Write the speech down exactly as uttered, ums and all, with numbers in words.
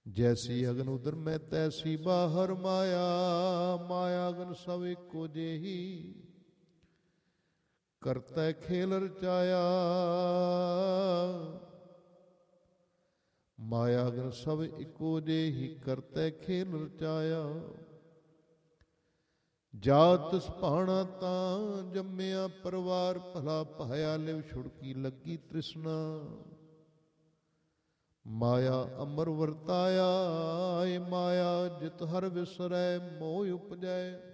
ਜੈਸੀ ਅਗਨ ਉਦਰ ਮੈਂ ਤੈਸੀ ਬਾਹਰ ਮਾਇਆ, ਮਾਇਆ ਅਗਨ ਸਭ ਇੱਕੋ ਜਿਹੀ, ਕਰਤੈ ਖੇਲ ਰਚਾਇਆ। ਮਾਇਆ ਅਗਨ ਸਭ ਇੱਕੋ ਜਿਹੀ, ਕਰਤੈ ਖੇਲ ਰਚਾਇਆ। ਜਾਤ ਸੁਭਾਣਾ ਤਾਂ ਜੰਮਿਆ ਪਰਿਵਾਰ, ਭਲਾ ਪਾਇਆ ਲਿਵ ਛੁੜਕੀ ਲੱਗੀ ਤ੍ਰਿਸ਼ਨਾ। ਮਾਇਆ ਅਮਰ ਵਰਤਾਇਆ, ਏ ਮਾਇਆ ਜਿਤ ਹਰ ਵਿਸਰੈ ਮੋਹ ਉਪਜੈ।